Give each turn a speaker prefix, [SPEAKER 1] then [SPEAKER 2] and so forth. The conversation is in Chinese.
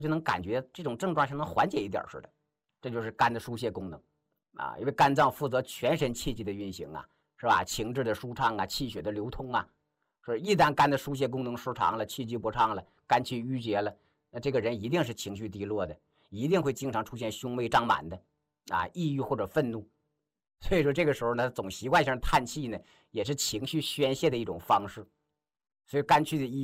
[SPEAKER 1] 就能感觉这种症状像能缓解一点似的。这就是肝的疏泄功能啊，因为肝脏负责全身气机的运行啊，是吧？情志的舒畅啊，气血的流通啊。说一旦肝的疏泄功能失常了，气机不畅了，肝气郁结了，那这个人一定是情绪低落的，一定会经常出现胸胃胀满的啊，抑郁或者愤怒。所以说这个时候呢，总习惯性叹气呢，也是情绪宣泄的一种方式。所以肝气的